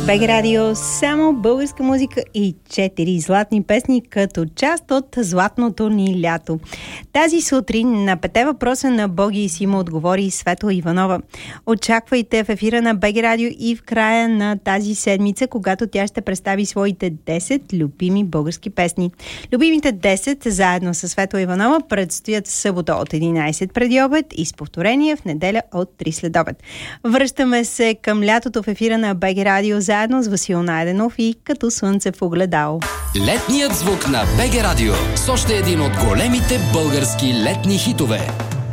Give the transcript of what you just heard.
БГ Радио, само българска музика и 4 златни песни като част от златното ни лято. Тази сутрин на 5 въпроса на Боги и Сима отговори Светла Иванова. Очаквайте в ефира на БГ Радио и в края на тази седмица, когато тя ще представи своите 10 любими български песни. Любимите 10 заедно с Светла Иванова предстоят в събота от 11 преди обед и с повторение в неделя от 3 след обед. Връщаме се към лятото в ефира на БГ Радио заедно с Васил Найденов и Като слънце в огледало. Летният звук на БГ Радио с още един от големите български летни хитове.